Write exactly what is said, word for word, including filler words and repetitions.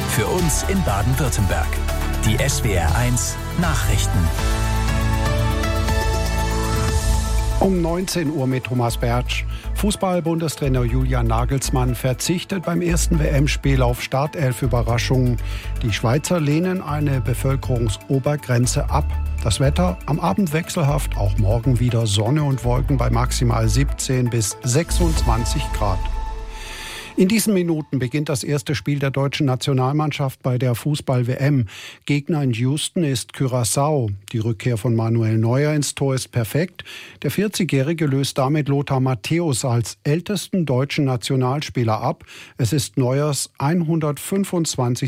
Für uns in Baden-Württemberg. Die S W R eins Nachrichten. Um neunzehn Uhr mit Thomas Bertsch. Fußball-Bundestrainer Julian Nagelsmann verzichtet beim ersten W M-Spiel auf Startelf-Überraschungen. Die Schweizer lehnen eine Bevölkerungsobergrenze ab. Das Wetter am Abend wechselhaft, auch morgen wieder Sonne und Wolken bei maximal siebzehn bis sechsundzwanzig Grad. In diesen Minuten beginnt das erste Spiel der deutschen Nationalmannschaft bei der Fußball-W M. Gegner in Houston ist Curaçao. Die Rückkehr von Manuel Neuer ins Tor ist perfekt. Der vierzigjährige löst damit Lothar Matthäus als ältesten deutschen Nationalspieler ab. Es ist Neuers hundertfünfundzwanzigste